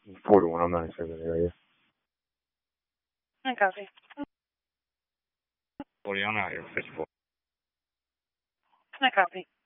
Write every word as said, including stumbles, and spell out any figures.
Four to one. I'm not in the area. I copy. Forty. I'm out here. Fishbowl. I copy.